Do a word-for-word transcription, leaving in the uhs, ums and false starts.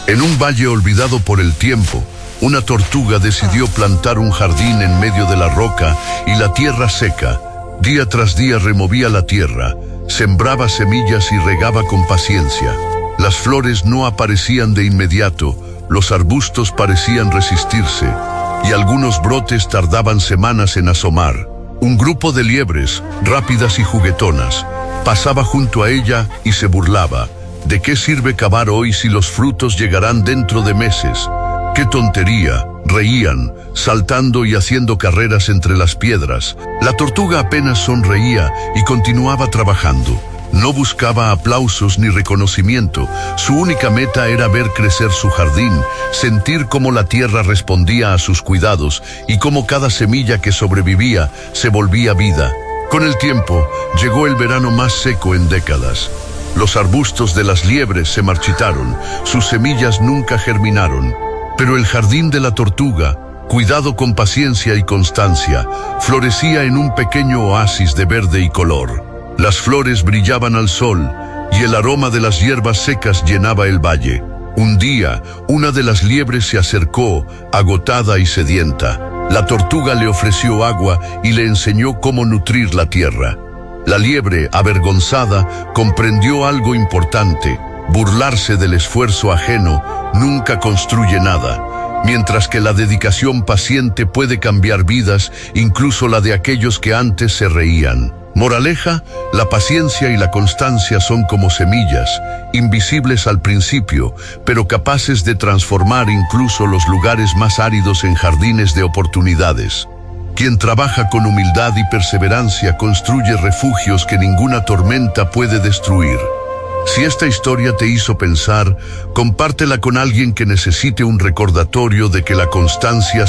En un valle olvidado por el tiempo, una tortuga decidió plantar un jardín en medio de la roca y la tierra seca. Día tras día removía la tierra, sembraba semillas y regaba con paciencia. Las flores no aparecían de inmediato, los arbustos parecían resistirse, y algunos brotes tardaban semanas en asomar. Un grupo de liebres, rápidas y juguetonas, pasaba junto a ella y se burlaba. ¿De qué sirve cavar hoy si los frutos llegarán dentro de meses? ¡Qué tontería! Reían, saltando y haciendo carreras entre las piedras. La tortuga apenas sonreía y continuaba trabajando. No buscaba aplausos ni reconocimiento. Su única meta era ver crecer su jardín, sentir cómo la tierra respondía a sus cuidados y cómo cada semilla que sobrevivía se volvía vida. Con el tiempo, llegó el verano más seco en décadas. Los arbustos de las liebres se marchitaron, sus semillas nunca germinaron. Pero el jardín de la tortuga, cuidado con paciencia y constancia, florecía en un pequeño oasis de verde y color. Las flores brillaban al sol y el aroma de las hierbas secas llenaba el valle. Un día, una de las liebres se acercó, agotada y sedienta. La tortuga le ofreció agua y le enseñó cómo nutrir la tierra. La liebre, avergonzada, comprendió algo importante. Burlarse del esfuerzo ajeno nunca construye nada, mientras que la dedicación paciente puede cambiar vidas, incluso la de aquellos que antes se reían. Moraleja, la paciencia y la constancia son como semillas, invisibles al principio, pero capaces de transformar incluso los lugares más áridos en jardines de oportunidades. Quien trabaja con humildad y perseverancia construye refugios que ninguna tormenta puede destruir. Si esta historia te hizo pensar, compártela con alguien que necesite un recordatorio de que la constancia